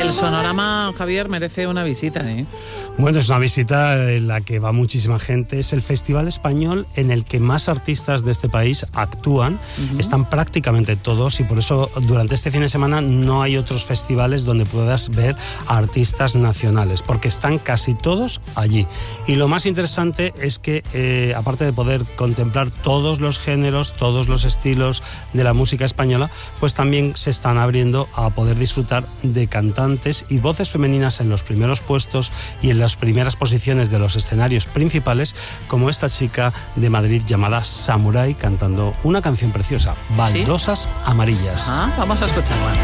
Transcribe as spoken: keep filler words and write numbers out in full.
el Sonorama, Javier, merece una visita, ¿eh? Bueno, es una visita en la que va muchísima gente. Es el festival español en el que más artistas de este país actúan. Uh-huh. Están prácticamente todos y por eso durante este fin de semana no hay otros festivales donde puedas ver a artistas nacionales, porque están casi todos allí. Y lo más interesante es que, eh, aparte de poder contemplar todos los géneros, todos los estilos de la música española, pues también se están abriendo a poder disfrutar de cantantes y voces femeninas en los primeros puestos y en las primeras posiciones de los escenarios principales, como esta chica de Madrid llamada Samurai, cantando una canción preciosa, Baldosas, ¿sí?, amarillas. Ah, vamos a escucharla.